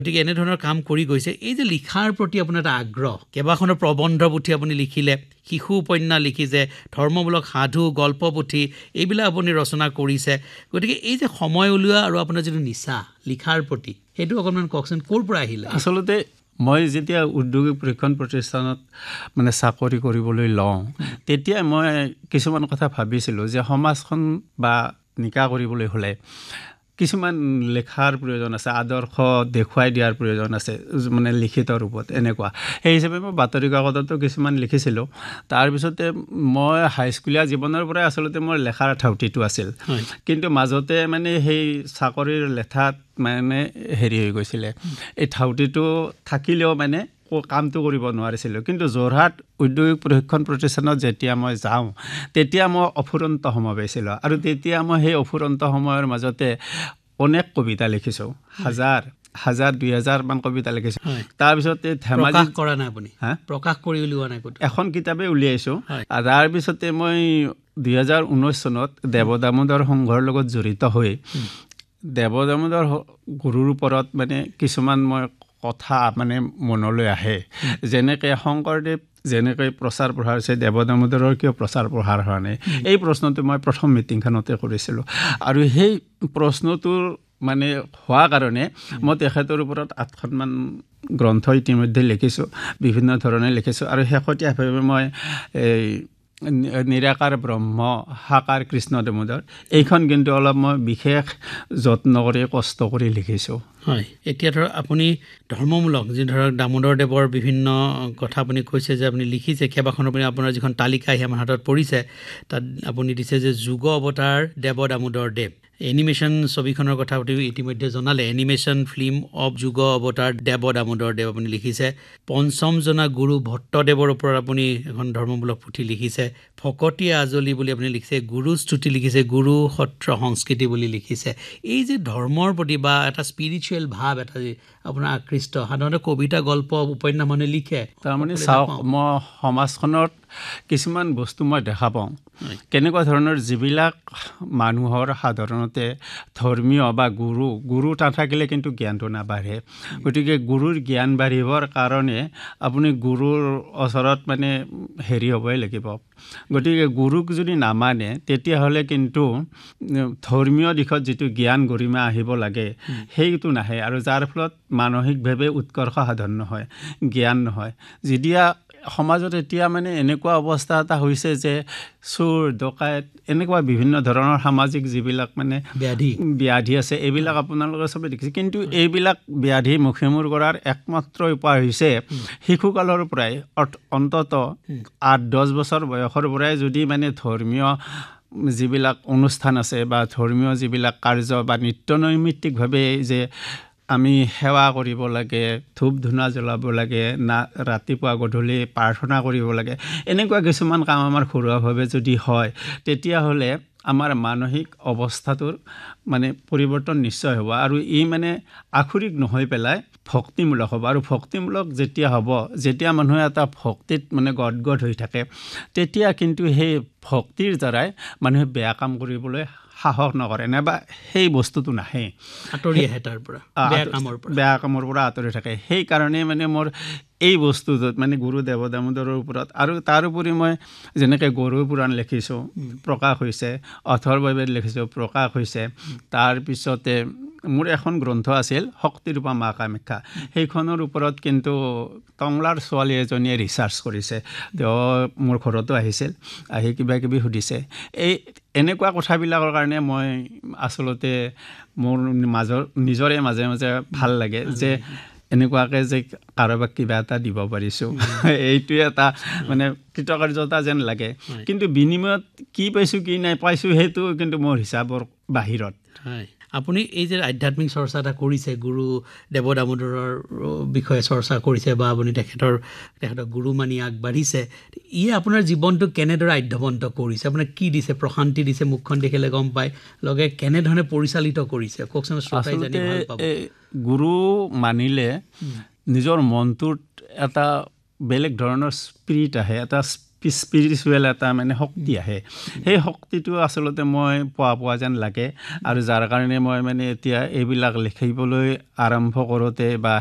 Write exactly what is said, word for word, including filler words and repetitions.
গতিকে এনেধৰণৰ কাম কৰি গৈছে। এই যে লিখাৰ প্ৰতি আপোনাৰ এটা আগ্ৰহ, কেইবাখনো প্ৰবন্ধ পুথি আপুনি লিখিলে, শিশু উপন্যাস লিখিছে, ধৰ্মমূলক সাধু, গল্প পুথি এইবিলাক আপুনি ৰচনা কৰিছে। গতিকে এই যে সময় উলিওৱা আৰু আপোনাৰ যিটো নিচা লিখাৰ প্ৰতি, সেইটো অকণমান কওকচোন, ক'ৰ পৰা আহিলে? আচলতে মই যেতিয়া উদ্যোগিক প্ৰশিক্ষণ প্ৰতিষ্ঠানত মানে চাকৰি কৰিবলৈ লওঁ, তেতিয়া মই কিছুমান কথা ভাবিছিলোঁ যে সমাজখন বা নিকা কৰিবলৈ হ'লে কিছুমান লেখাৰ প্ৰয়োজন আছে, আদৰ্শ দেখুৱাই দিয়াৰ প্ৰয়োজন আছে, মানে লিখিত ৰূপত এনেকুৱা। সেই হিচাপে মই বাতৰি কাকততো কিছুমান লিখিছিলোঁ। তাৰপিছতে মই হাইস্কুলীয়া জীৱনৰ পৰাই আচলতে মোৰ লেখাৰ ধাউতিটো আছিল, কিন্তু মাজতে মানে সেই চাকৰিৰ লেঠাত মানে হেৰি হৈ গৈছিলে, এই ধাউতিটো থাকিলেও মানে কামটো কৰিব নোৱাৰিছিলোঁ। কিন্তু যোৰহাট উদ্যোগিক প্ৰশিক্ষণ প্ৰতিষ্ঠানত যেতিয়া মই যাওঁ, তেতিয়া মই অফুৰন্ত সময় পাইছিলোঁ। আৰু তেতিয়া মই সেই অফুৰন্ত সময়ৰ মাজতে অনেক কবিতা লিখিছোঁ, হাজাৰ হাজাৰ দুই হাজাৰমান কবিতা লিখিছোঁ। তাৰপিছতে ধেমাজি কৰা নাই আপুনি? হা, প্ৰকাশ কৰি উলিওৱা নাই? এখন কিতাপে উলিয়াইছোঁ। তাৰপিছতে মই দুই হাজাৰ ঊনৈছ চনত দেৱ দামোদৰ সংঘৰ লগত জড়িত হৈ দেৱ দামোদৰ গুৰুৰ ওপৰত মানে কিছুমান মই কথা মানে মনলৈ আহে। যেনেকৈ শংকৰদেৱ যেনেকৈ প্ৰচাৰ প্ৰসাৰ হৈছে, দেৱ দামোদৰৰ কিয় প্ৰচাৰ প্ৰসাৰ হোৱা নাই, এই প্ৰশ্নটো মই প্ৰথম মিটিংখনতে কৰিছিলোঁ। আৰু সেই প্ৰশ্নটোৰ মানে হোৱা কাৰণে মই তেখেতৰ ওপৰত আঠখনমান গ্ৰন্থ ইতিমধ্যে লিখিছোঁ, বিভিন্ন ধৰণে লিখিছোঁ। আৰু শেহতীয়াভাৱে মই এই নিৰাকাৰ ব্ৰহ্ম সাকাৰ কৃষ্ণ দামোদৰ, এইখন কিন্তু অলপ মই বিশেষ যত্ন কৰি কষ্ট কৰি লিখিছোঁ। হয়, এতিয়া ধৰক আপুনি ধৰ্মমূলক যি ধৰক দামোদৰ দেৱৰ বিভিন্ন কথা আপুনি কৈছে যে আপুনি লিখিছে, কেইবাখনো আপুনি আপোনাৰ যিখন তালিকা আহি আমাৰ হাতত পৰিছে, তাত আপুনি দিছে যে যুগ অৱতাৰ দেৱ দামোদৰ দেৱ। এনিমেশ্যন ছবিখনৰ কথা আপুনি ইতিমধ্যে জনালে, এনিমেশ্যন ফিল্ম অৱ যুগ অৱতাৰ দেৱ দামোদৰ দেৱ আপুনি লিখিছে। পঞ্চম জনা গুৰু ভট্টদেৱৰ ওপৰত আপুনি এখন ধৰ্মমূলক পুথি লিখিছে। ফকতীয়া আজলি বুলি আপুনি লিখিছে, গুৰু স্তুতি লিখিছে, গুৰু সত্ৰ সংস্কৃতি বুলি লিখিছে। এই যে ধৰ্মৰ প্ৰতি বা এটা স্পিৰিচুৱেল ভাৱ এটা যে আপোনাৰ আকৃষ্ট, সাধাৰণতে কবিতা গল্প উপন্যাস মানে লিখে। তাৰমানে চাওক, মই সমাজখনত কিছুমান বস্তু মই দেখা পাওঁ, কেনেকুৱা ধৰণৰ যিবিলাক মানুহৰ সাধাৰণতে ধৰ্মীয় বা গুৰু গুৰু নাথাকিলে কিন্তু জ্ঞানটো নাবাঢ়ে। গতিকে গুৰুৰ জ্ঞান বাঢ়িবৰ কাৰণে আপুনি গুৰুৰ ওচৰত মানে হেৰি হ'বই লাগিব। গতিকে গুৰুক যদি নামানে, তেতিয়াহ'লে কিন্তু ধৰ্মীয় দিশত যিটো জ্ঞান গৰিমা আহিব লাগে সেইটো নাহে, আৰু যাৰ ফলত মানসিকভাৱে উৎকৰ্ষ সাধন নহয়, জ্ঞান নহয়। যেতিয়া সমাজত এতিয়া মানে এনেকুৱা অৱস্থা এটা হৈছে যে চোৰ ডকাইত এনেকুৱা বিভিন্ন ধৰণৰ সামাজিক যিবিলাক মানে ব্যাধি ব্যাধি আছে, এইবিলাক আপোনালোকে চবে দেখিছে। কিন্তু এইবিলাক ব্যাধি মুখেমুৰ কৰাৰ একমাত্ৰ উপায় হৈছে শিশুকালৰ পৰাই, অন্তত আঠ দহ বছৰ বয়সৰ পৰাই যদি মানে ধৰ্মীয় যিবিলাক অনুষ্ঠান আছে বা ধৰ্মীয় যিবিলাক কাৰ্য বা নিত্য নৈমিত্তিকভাৱে যে আমি সেৱা কৰিব লাগে, ধূপ ধূনা জ্বলাব লাগে, না ৰাতিপুৱা গধূলি প্ৰাৰ্থনা কৰিব লাগে, এনেকুৱা কিছুমান কাম আমাৰ ঘৰুৱাভাৱে যদি হয়, তেতিয়াহ'লে আমাৰ মানসিক অৱস্থাটোৰ মানে পৰিৱৰ্তন নিশ্চয় হ'ব। আৰু ই মানে আখৰিক নহয় পেলাই ভক্তিমূলক হ'ব। আৰু ভক্তিমূলক যেতিয়া হ'ব, যেতিয়া মানুহে এটা ভক্তিত মানে গদগদ হৈ থাকে, তেতিয়া কিন্তু সেই ভক্তিৰ দ্বাৰাই মানুহে বেয়া কাম কৰিবলৈ সাহস নকৰে, নাইবা সেই বস্তুটো নাহে, আঁতৰি আহে তাৰ পৰা, বেয়া কামৰ পৰা বেয়া কামৰ পৰা আঁতৰি থাকে। সেইকাৰণে মানে মোৰ এই বস্তুটোত মানে গুৰু দেৱ দামোদৰৰ ওপৰত, আৰু তাৰোপৰি মই যেনেকৈ গৰু পুৰাণ লিখিছোঁ, প্ৰকাশ হৈছে, অথৰ্ববেদ লিখিছোঁ, প্ৰকাশ হৈছে। তাৰপিছতে মোৰ এখন গ্ৰন্থ আছিল শক্তিৰূপা মা কামাখ্যা, সেইখনৰ ওপৰত কিন্তু টংলাৰ ছোৱালী এজনীয়ে ৰিচাৰ্চ কৰিছে, তেওঁ মোৰ ঘৰতো আহিছিল, আহি কিবা কিবি সুধিছে। এই এনেকুৱা কথাবিলাকৰ কাৰণে মই আচলতে মোৰ মাজৰ নিজৰে মাজে মাজে ভাল লাগে যে এনেকুৱাকৈ যে কাৰোবাক কিবা এটা দিব পাৰিছোঁ, এইটোৱে এটা মানে কৃতকাৰ্যতা যেন লাগে। কিন্তু বিনিময়ত কি পাইছোঁ কি নাই পাইছোঁ সেইটো কিন্তু মোৰ হিচাপৰ বাহিৰত। হয়, আপুনি এই যে আধ্যাত্মিক চৰ্চা এটা কৰিছে, গুৰু দেৱ দামোদৰৰ বিষয়ে চৰ্চা কৰিছে বা আপুনি তেখেতৰ তেখেতক গুৰু মানি আগবাঢ়িছে, ইয়ে আপোনাৰ জীৱনটো কেনেদৰে আধ্যবন্ত কৰিছে? আপোনাক কি দিছে? প্ৰশান্তি দিছে, মুখখন দেখিলে গম পায়, লগে কেনেধৰণে পৰিচালিত কৰিছে কওকচোন, শ্ৰোতাই জানি ভাল পাব। গুৰু মানিলে নিজৰ মনটোত এটা বেলেগ ধৰণৰ স্পিৰিট আহে, এটা স্পিৰিচুৱেল এটা মানে শক্তি আহে সেই শক্তিটো আচলতে মই পোৱা পোৱা যেন লাগে আৰু যাৰ কাৰণে মই মানে এতিয়া এইবিলাক লিখিবলৈ আৰম্ভ কৰোঁতে বা